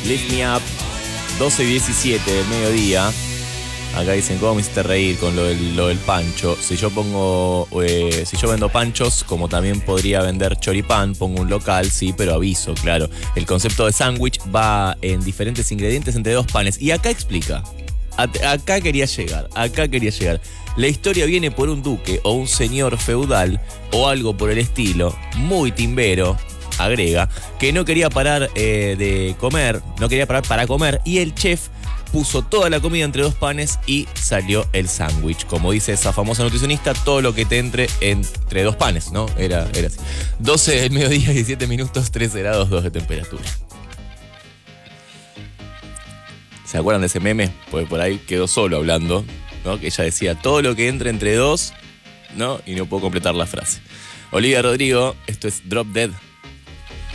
Lift Me Up, 12:17 del mediodía. Acá dicen, ¿cómo me hiciste reír con lo del pancho? Si yo vendo panchos, como también podría vender choripán, pongo un local, sí, pero aviso, claro. El concepto de sándwich va en diferentes ingredientes entre dos panes. Y acá explica. Acá quería llegar. La historia viene por un duque o un señor feudal o algo por el estilo, muy timbero, agrega, que no quería parar de comer, no quería parar para comer, y el chef puso toda la comida entre dos panes y salió el sándwich. Como dice esa famosa nutricionista, todo lo que te entre dos panes, ¿no? Era así. 12 del mediodía, 17 minutos, 13 grados 2 de temperatura. ¿Se acuerdan de ese meme? Porque por ahí quedó solo hablando, ¿no? Que ella decía, todo lo que entre entre dos, ¿no? Y no puedo completar la frase. Olivia Rodrigo, esto es Drop Dead.